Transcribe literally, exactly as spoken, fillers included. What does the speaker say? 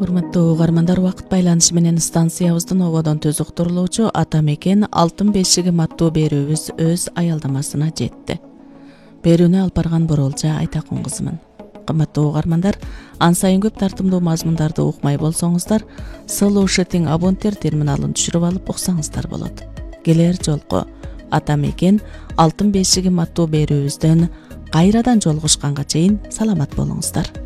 Урматтуу угармандар, убакыт байланышы менен станциябыздын ободон төз уктурулуучу ата мекен алтын бешиги маттуу берүүбүз өз аялдамасына жетти. Берүүнү алып барган Боролжа Айтакун кызымын. Кымбаттуу угармандар, ан сайын көп тартымдуу мазмундарды укмай болсоңуздар, Слушатиң абонттер терминалын түшүрүп алып уксаңыздар болот. Келер жолку ата мекен алтын бешиги маттуу берүүбүздөн кайрадан жолугушканга чейин саламат болуңуздар.